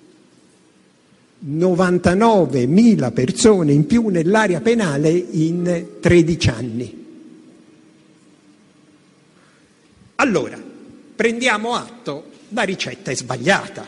novantanovemila persone in più nell'area penale in tredici anni. Allora, prendiamo atto, la ricetta è sbagliata.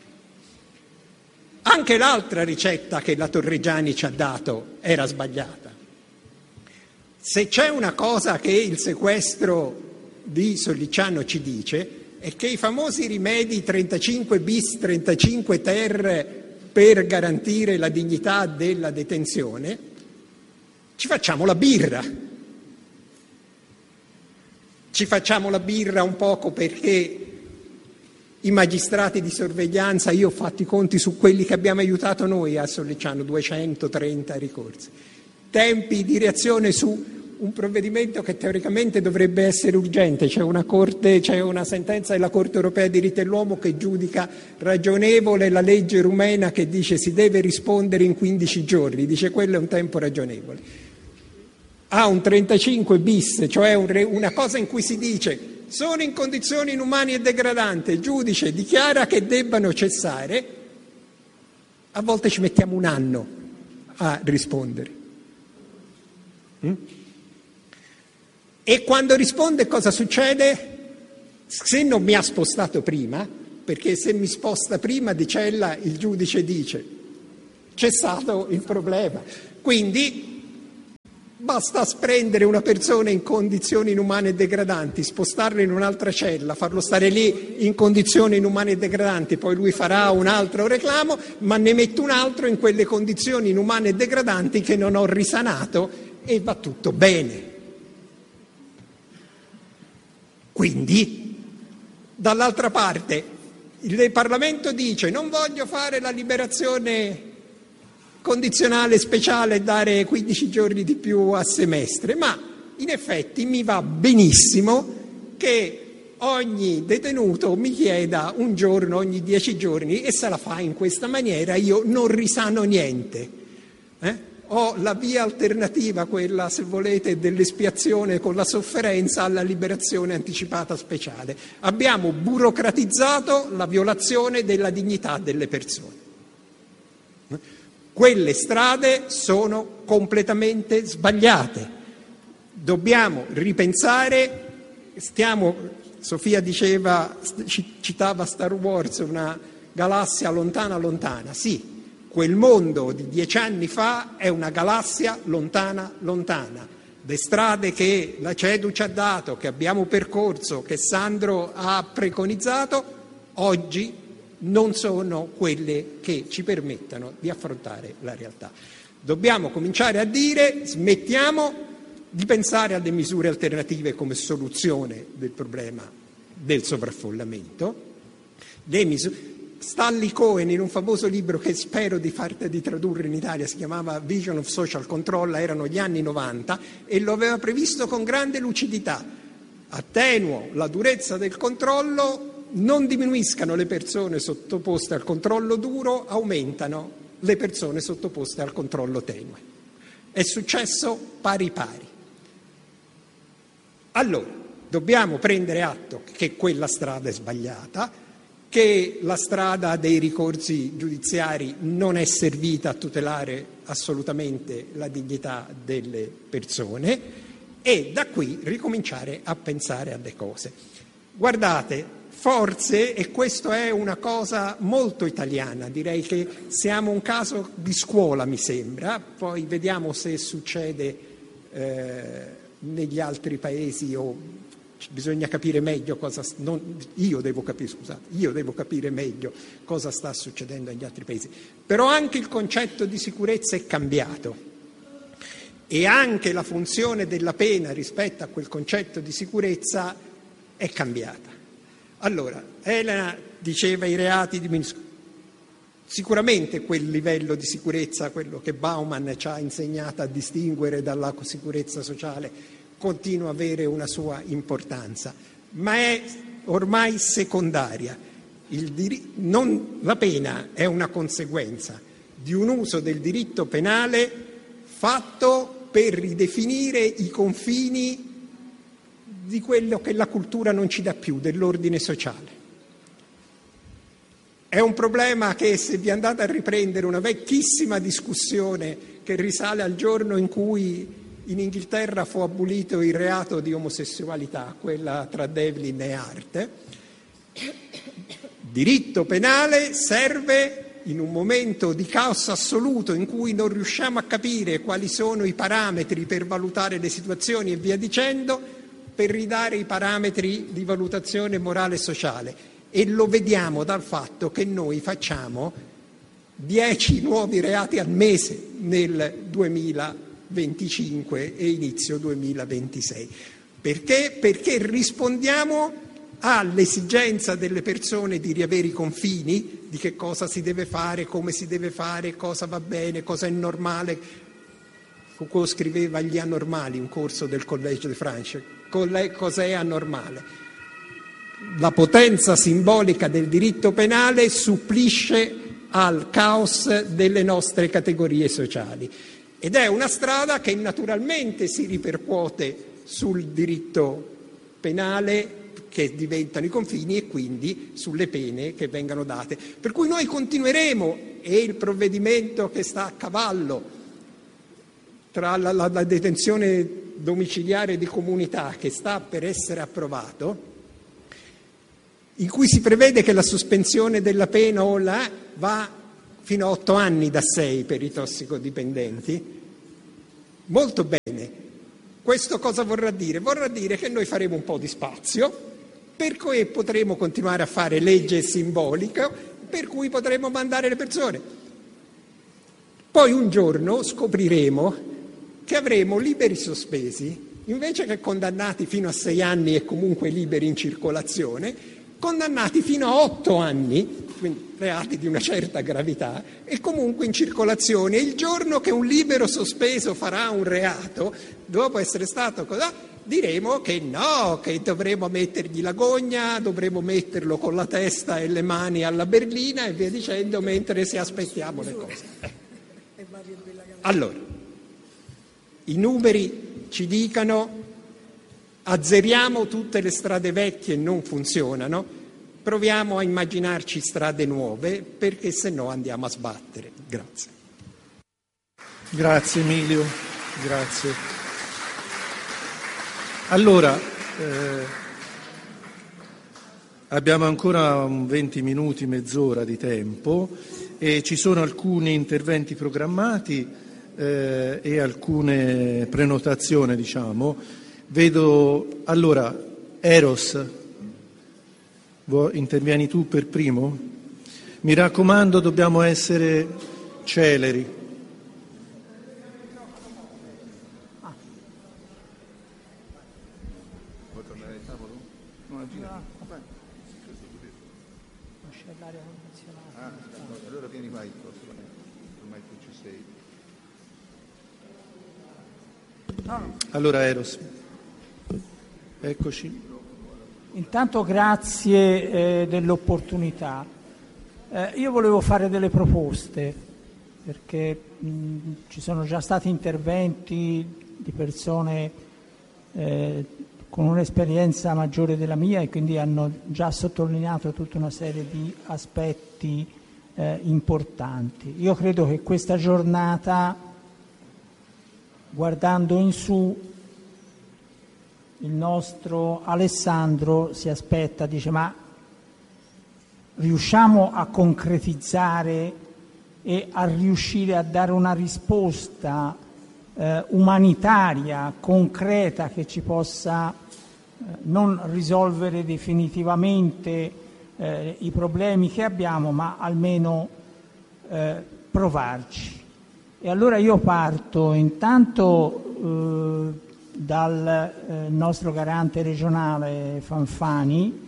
Anche l'altra ricetta che la Torreggiani ci ha dato era sbagliata. Se c'è una cosa che il sequestro di Sollicciano ci dice, è che i famosi rimedi trentacinque bis, trentacinque ter per garantire la dignità della detenzione, ci facciamo la birra. Ci facciamo la birra un poco perché i magistrati di sorveglianza, io ho fatto i conti su quelli che abbiamo aiutato noi a Sollicciano, duecentotrenta ricorsi. Tempi di reazione su un provvedimento che teoricamente dovrebbe essere urgente. C'è una, corte, c'è una sentenza della Corte europea dei diritti dell'uomo che giudica ragionevole la legge rumena che dice si deve rispondere in quindici giorni, dice quello è un tempo ragionevole. Ha un trentacinque bis, cioè un re, una cosa in cui si dice sono in condizioni inumane e degradanti, il giudice dichiara che debbano cessare, a volte ci mettiamo un anno a rispondere. Mm? E quando risponde cosa succede? Se non mi ha spostato prima, perché se mi sposta prima di cella il giudice dice cessato il problema. Quindi basta prendere una persona in condizioni inumane e degradanti, spostarlo in un'altra cella, farlo stare lì in condizioni inumane e degradanti, poi lui farà un altro reclamo, ma ne metto un altro in quelle condizioni inumane e degradanti che non ho risanato e va tutto bene. Quindi, dall'altra parte, il Parlamento dice non voglio fare la liberazione condizionale speciale e dare quindici giorni di più a semestre, ma in effetti mi va benissimo che ogni detenuto mi chieda un giorno ogni dieci giorni e se la fa in questa maniera io non risano niente. Eh? Ho la via alternativa, quella se volete dell'espiazione con la sofferenza, alla liberazione anticipata speciale. Abbiamo burocratizzato la violazione della dignità delle persone. Quelle strade sono completamente sbagliate. Dobbiamo ripensare, stiamo, Sofia diceva, citava Star Wars, una galassia lontana lontana. Sì, quel mondo di dieci anni fa è una galassia lontana lontana. Le strade che la CEDU ci ha dato, che abbiamo percorso, che Sandro ha preconizzato, oggi non sono quelle che ci permettano di affrontare la realtà. Dobbiamo cominciare a dire smettiamo di pensare alle misure alternative come soluzione del problema del sovraffollamento. Le misure... Stanley Cohen in un famoso libro che spero di farti di tradurre in Italia, si chiamava Vision of Social Control, erano gli anni novanta e lo aveva previsto con grande lucidità. Attenuo la durezza del controllo, non diminuiscano le persone sottoposte al controllo duro, aumentano le persone sottoposte al controllo tenue. È successo pari pari. Allora, dobbiamo prendere atto che quella strada è sbagliata, che la strada dei ricorsi giudiziari non è servita a tutelare assolutamente la dignità delle persone e da qui ricominciare a pensare alle cose. Guardate, forse, e questo è una cosa molto italiana, direi che siamo un caso di scuola mi sembra, poi vediamo se succede eh, negli altri paesi o... Bisogna capire meglio cosa non, io devo capire, scusate, io devo capire meglio cosa sta succedendo negli altri paesi. Però anche il concetto di sicurezza è cambiato e anche la funzione della pena rispetto a quel concetto di sicurezza è cambiata. Allora, Elena diceva i reati diminuiscono. Sicuramente quel livello di sicurezza, quello che Bauman ci ha insegnato a distinguere dalla sicurezza sociale, continua a avere una sua importanza, ma è ormai secondaria. Il diri- non, la pena è una conseguenza di un uso del diritto penale fatto per ridefinire i confini di quello che la cultura non ci dà più, dell'ordine sociale. È un problema che, se vi andate a riprendere una vecchissima discussione che risale al giorno in cui in Inghilterra fu abolito il reato di omosessualità, quella tra Devlin e Hart. Diritto penale serve in un momento di caos assoluto in cui non riusciamo a capire quali sono i parametri per valutare le situazioni e via dicendo, per ridare i parametri di valutazione morale e sociale. E lo vediamo dal fatto che noi facciamo dieci nuovi reati al mese nel duemilaventicinque e inizio duemilaventisei. Perché? Perché rispondiamo all'esigenza delle persone di riavere i confini, di che cosa si deve fare, come si deve fare, cosa va bene, cosa è normale. Foucault scriveva Gli anormali, un corso del Collège de France. Cos'è anormale? La potenza simbolica del diritto penale supplisce al caos delle nostre categorie sociali. Ed è una strada che naturalmente si ripercuote sul diritto penale, che diventano i confini, e quindi sulle pene che vengono date. Per cui noi continueremo, e il provvedimento che sta a cavallo tra la, la, la detenzione domiciliare di comunità, che sta per essere approvato, in cui si prevede che la sospensione della pena o la va fino a otto anni da sei per i tossicodipendenti. Molto bene. Questo cosa vorrà dire? Vorrà dire che noi faremo un po' di spazio, per cui potremo continuare a fare legge simbolica, per cui potremo mandare le persone. Poi un giorno scopriremo che avremo liberi sospesi, invece che condannati fino a sei anni e comunque liberi in circolazione, condannati fino a otto anni, quindi reati di una certa gravità, e comunque in circolazione. Il giorno che un libero sospeso farà un reato, dopo essere stato cosa, diremo che no, che dovremo mettergli la gogna, dovremo metterlo con la testa e le mani alla berlina e via dicendo, mentre si aspettiamo le cose. Allora, i numeri ci dicano: azzeriamo tutte le strade vecchie, non funzionano, proviamo a immaginarci strade nuove, perché se no andiamo a sbattere. Grazie. Grazie Emilio, grazie. Allora, eh, abbiamo ancora venti minuti, mezz'ora di tempo, e ci sono alcuni interventi programmati eh, e alcune prenotazioni, diciamo. Vedo, allora, Eros, intervieni tu per primo? Mi raccomando, dobbiamo essere celeri. Vuoi tornare al tavolo? No, gira. Non c'è l'aria condizionata. Ah, no, allora vieni vai il prossimo, ormai tu ci sei. No, no. Allora, Eros. Eccoci. Intanto grazie eh, dell'opportunità. Eh, io volevo fare delle proposte, perché mh, ci sono già stati interventi di persone eh, con un'esperienza maggiore della mia, e quindi hanno già sottolineato tutta una serie di aspetti eh, importanti. Io credo che questa giornata, guardando in su, il nostro Alessandro si aspetta, dice: ma riusciamo a concretizzare e a riuscire a dare una risposta eh, umanitaria, concreta, che ci possa eh, non risolvere definitivamente eh, i problemi che abbiamo, ma almeno eh, provarci. E allora io parto intanto eh, dal eh, nostro garante regionale Fanfani,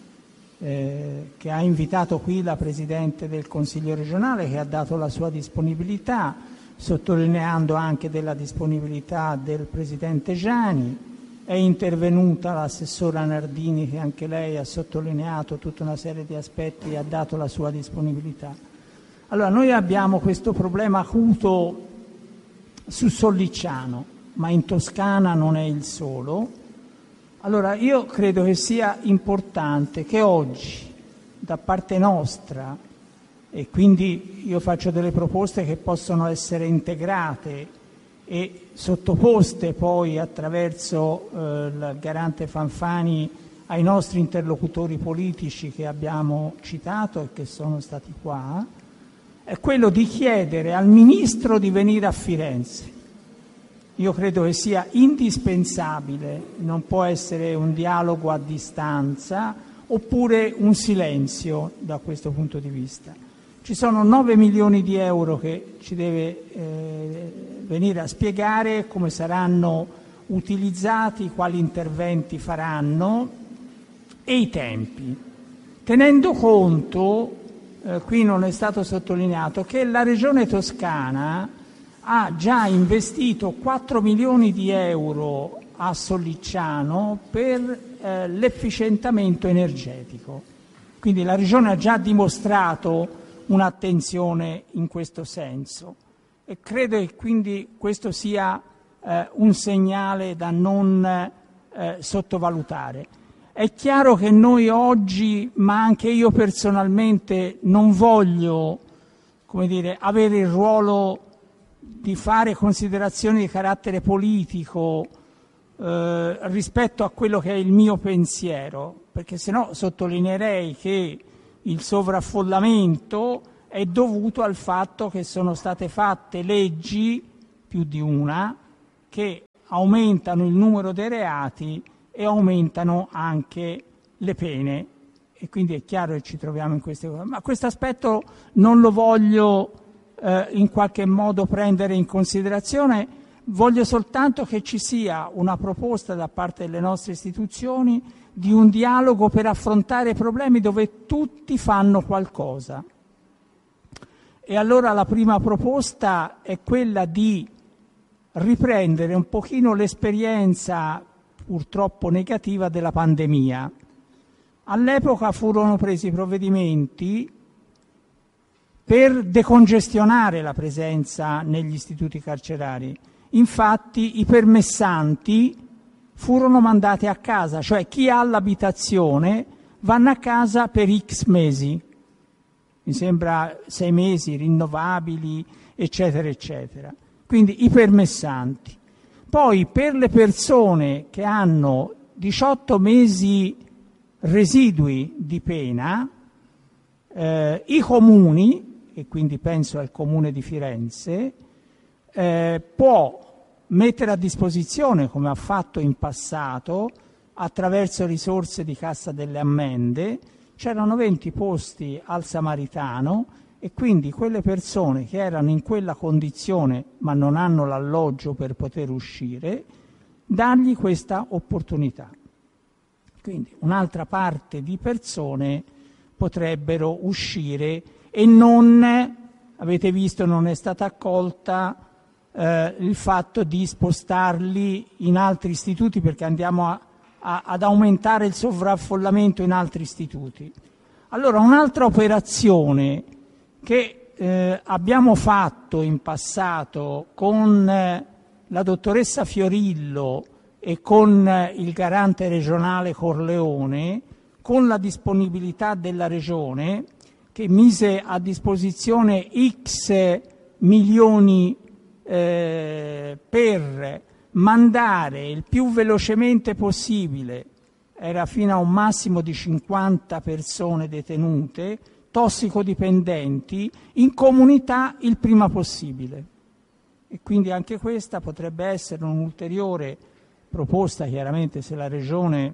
eh, che ha invitato qui la Presidente del Consiglio regionale, che ha dato la sua disponibilità, sottolineando anche della disponibilità del Presidente Giani. È intervenuta l'assessora Nardini, che anche lei ha sottolineato tutta una serie di aspetti e ha dato la sua disponibilità. Allora, noi abbiamo questo problema acuto su Sollicciano, ma in Toscana non è il solo. Allora io credo che sia importante che oggi, da parte nostra, e quindi io faccio delle proposte che possono essere integrate e sottoposte poi attraverso eh, il garante Fanfani ai nostri interlocutori politici che abbiamo citato e che sono stati qua, è quello di chiedere al Ministro di venire a Firenze. Io credo che sia indispensabile, non può essere un dialogo a distanza oppure un silenzio da questo punto di vista. Ci sono nove milioni di euro che ci deve eh, venire a spiegare come saranno utilizzati, quali interventi faranno e i tempi, tenendo conto, eh, qui non è stato sottolineato, che la Regione Toscana ha già investito quattro milioni di euro a Sollicciano per eh, l'efficientamento energetico. Quindi la Regione ha già dimostrato un'attenzione in questo senso e credo che quindi questo sia eh, un segnale da non eh, sottovalutare. È chiaro che noi oggi, ma anche io personalmente, non voglio, come dire, avere il ruolo di fare considerazioni di carattere politico eh, rispetto a quello che è il mio pensiero, perché sennò sottolineerei che il sovraffollamento è dovuto al fatto che sono state fatte leggi, più di una, che aumentano il numero dei reati e aumentano anche le pene. E quindi è chiaro che ci troviamo in queste cose. Ma questo aspetto non lo voglio eh, in qualche modo prendere in considerazione, voglio soltanto che ci sia una proposta da parte delle nostre istituzioni di un dialogo per affrontare problemi dove tutti fanno qualcosa. E allora la prima proposta è quella di riprendere un pochino l'esperienza purtroppo negativa della pandemia. All'epoca furono presi provvedimenti per decongestionare la presenza negli istituti carcerari. Infatti i permessanti furono mandati a casa, cioè chi ha l'abitazione vanno a casa per X mesi, mi sembra sei mesi rinnovabili, eccetera, eccetera. Quindi i permessanti. Poi per le persone che hanno diciotto mesi residui di pena, eh, i comuni, e quindi penso al comune di Firenze, eh, può mettere a disposizione, come ha fatto in passato, attraverso risorse di Cassa delle Ammende, c'erano venti posti al Samaritano e quindi quelle persone che erano in quella condizione ma non hanno l'alloggio per poter uscire, dargli questa opportunità. Quindi un'altra parte di persone potrebbero uscire e non, avete visto, non è stata accolta eh, il fatto di spostarli in altri istituti perché andiamo a, a, ad aumentare il sovraffollamento in altri istituti. Allora un'altra operazione che eh, abbiamo fatto in passato con eh, la dottoressa Fiorillo e con eh, il garante regionale Corleone, con la disponibilità della Regione, che mise a disposizione X milioni eh, per mandare il più velocemente possibile, era fino a un massimo di cinquanta persone detenute, tossicodipendenti, in comunità il prima possibile. E quindi anche questa potrebbe essere un'ulteriore proposta, chiaramente se la Regione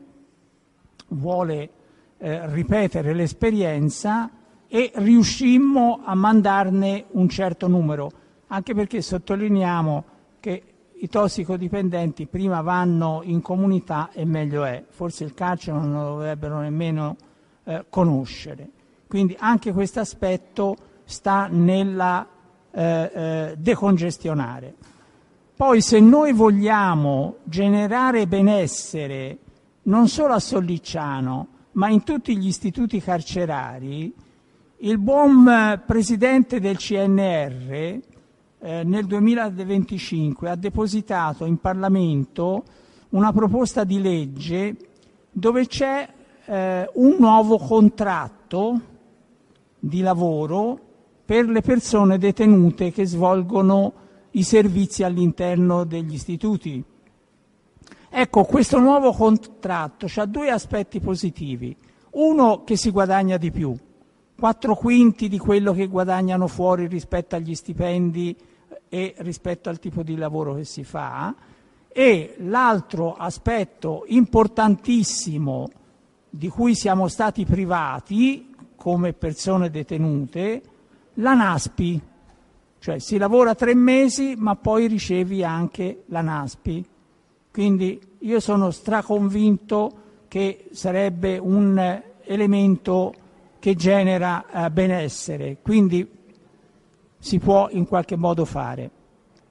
vuole eh, ripetere l'esperienza, e riuscimmo a mandarne un certo numero, anche perché sottolineiamo che i tossicodipendenti prima vanno in comunità e meglio è, forse il carcere non lo dovrebbero nemmeno eh, conoscere. Quindi anche questo aspetto sta nella eh, eh, decongestionare. Poi se noi vogliamo generare benessere non solo a Sollicciano, ma in tutti gli istituti carcerari, il buon presidente del C N R eh, nel duemilaventicinque ha depositato in Parlamento una proposta di legge dove c'è eh, un nuovo contratto di lavoro per le persone detenute che svolgono i servizi all'interno degli istituti. Ecco, questo nuovo contratto ha due aspetti positivi. Uno, che si guadagna di più, quattro quinti di quello che guadagnano fuori rispetto agli stipendi e rispetto al tipo di lavoro che si fa, e l'altro aspetto importantissimo di cui siamo stati privati come persone detenute, la NASPI, cioè si lavora tre mesi ma poi ricevi anche la NASPI. Quindi io sono straconvinto che sarebbe un elemento che genera eh, benessere, quindi si può in qualche modo fare.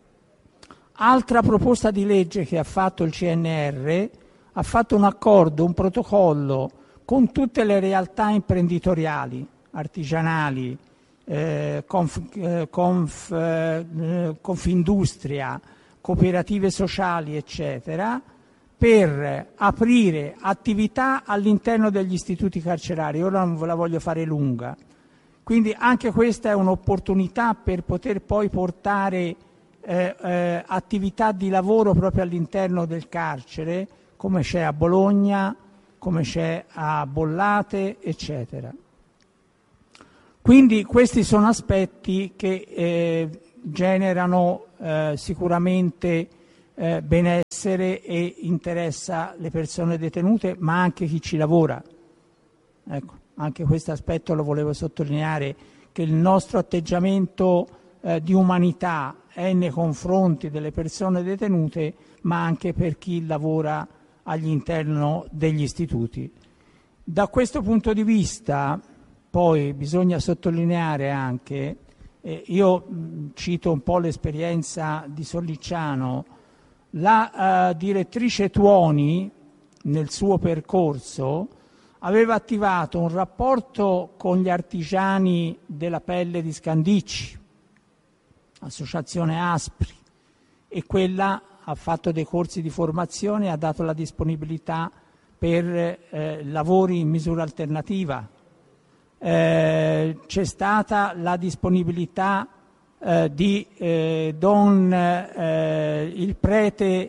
Altra proposta di legge che ha fatto il C N R, ha fatto un accordo, un protocollo con tutte le realtà imprenditoriali, artigianali, eh, conf, eh, conf, eh, Confindustria, cooperative sociali, eccetera, per aprire attività all'interno degli istituti carcerari. Ora non ve la voglio fare lunga. Quindi anche questa è un'opportunità per poter poi portare eh, eh, attività di lavoro proprio all'interno del carcere, come c'è a Bologna, come c'è a Bollate, eccetera. Quindi questi sono aspetti che eh, generano eh, sicuramente eh, benessere e interessa le persone detenute, ma anche chi ci lavora. Ecco, anche questo aspetto lo volevo sottolineare, che il nostro atteggiamento eh, di umanità è nei confronti delle persone detenute, ma anche per chi lavora all'interno degli istituti. Da questo punto di vista, poi bisogna sottolineare anche, eh, io mh, cito un po' l'esperienza di Sollicciano, la uh, direttrice Tuoni nel suo percorso aveva attivato un rapporto con gli artigiani della pelle di Scandicci, associazione Aspri, e quella ha fatto dei corsi di formazione e ha dato la disponibilità per eh, lavori in misura alternativa. Eh, c'è stata la disponibilità eh, di eh, Don eh, il prete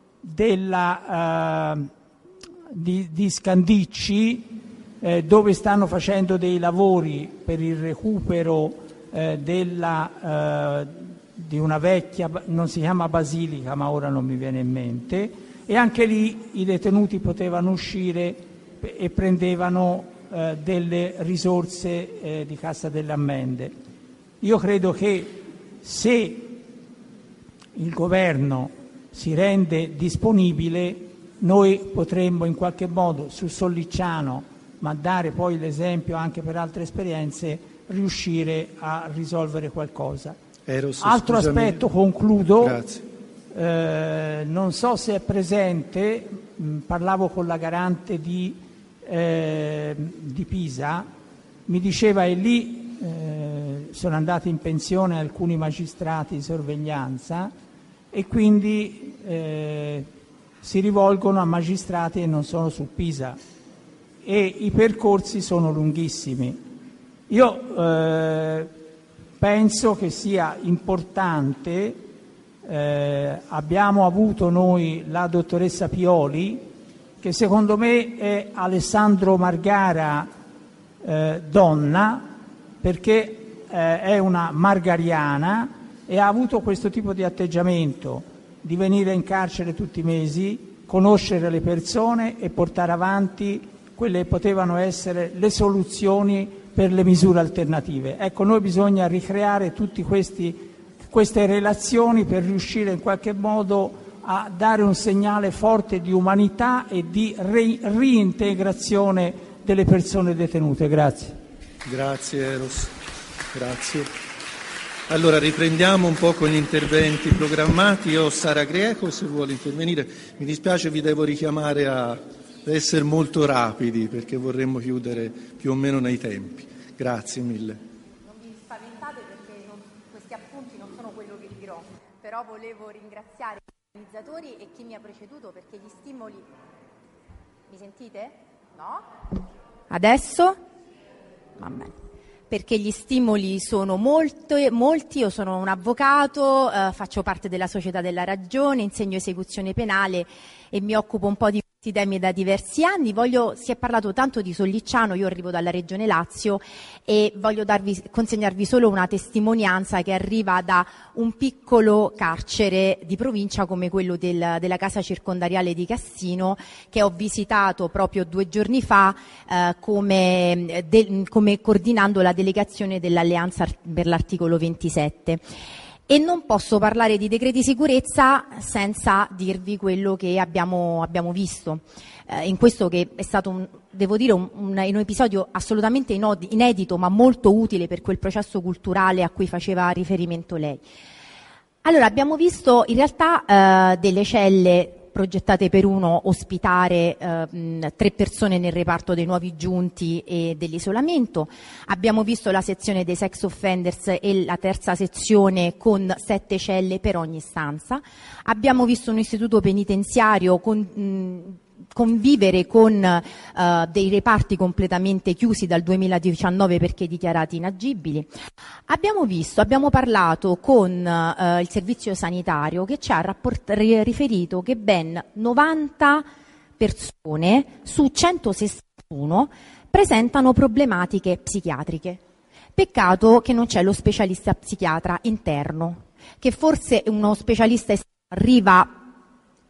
della, eh, di, di Scandicci, eh, dove stanno facendo dei lavori per il recupero eh, della, eh, di una vecchia, non si chiama basilica ma ora non mi viene in mente, e anche lì i detenuti potevano uscire e prendevano eh, delle risorse eh, di Cassa delle Ammende. Io credo che se il governo si rende disponibile, noi potremmo in qualche modo su Sollicciano, ma dare poi l'esempio anche per altre esperienze, riuscire a risolvere qualcosa. Eros, Altro scusami. aspetto, concludo. Grazie. Eh, non so se è presente, mh, parlavo con la garante di, eh, di Pisa, mi diceva e lì eh, sono andati in pensione alcuni magistrati di sorveglianza e quindi eh, si rivolgono a magistrati che non sono su Pisa e i percorsi sono lunghissimi. Io eh, penso che sia importante, eh, abbiamo avuto noi la dottoressa Pioli, che secondo me è Alessandro Margara eh, donna, perché eh, è una margariana e ha avuto questo tipo di atteggiamento, di venire in carcere tutti i mesi, conoscere le persone e portare avanti quelle che potevano essere le soluzioni per le misure alternative. Ecco, noi bisogna ricreare tutte queste relazioni per riuscire in qualche modo a dare un segnale forte di umanità e di ri- reintegrazione delle persone detenute. Grazie. Grazie Eros, grazie. Allora riprendiamo un po' con gli interventi programmati. Io ho Sara Greco, se vuole intervenire. Mi dispiace, vi devo richiamare a essere molto rapidi perché vorremmo chiudere più o meno nei tempi. Grazie mille. Non vi spaventate perché non, questi appunti non sono quello che dirò, però volevo ringraziare gli organizzatori e chi mi ha preceduto perché gli stimoli... Mi sentite? No? Adesso? Va bene. Perché gli stimoli sono molto, molti, io sono un avvocato, eh, faccio parte della Società della Ragione, insegno esecuzione penale e mi occupo un po' di questi temi da diversi anni. Voglio, si è parlato tanto di Sollicciano, io arrivo dalla Regione Lazio e voglio darvi, consegnarvi solo una testimonianza che arriva da un piccolo carcere di provincia come quello del, della casa circondariale di Cassino, che ho visitato proprio due giorni fa eh, come, de, come coordinando la delegazione dell'Alleanza per l'articolo ventisette. E non posso parlare di decreti sicurezza senza dirvi quello che abbiamo, abbiamo visto eh, in questo che è stato, un, devo dire, un, un, un episodio assolutamente inedito ma molto utile per quel processo culturale a cui faceva riferimento lei. Allora, abbiamo visto in realtà eh, delle celle progettate per uno ospitare eh, mh, tre persone nel reparto dei nuovi giunti e dell'isolamento. Abbiamo visto la sezione dei sex offenders e la terza sezione con sette celle per ogni stanza. Abbiamo visto un istituto penitenziario con mh, convivere con uh, dei reparti completamente chiusi dal duemiladiciannove perché dichiarati inagibili. Abbiamo visto, abbiamo parlato con uh, il servizio sanitario che ci ha rapport- riferito che ben novanta persone su centosessantuno presentano problematiche psichiatriche. Peccato che non c'è lo specialista psichiatra interno, che forse uno specialista esterno arriva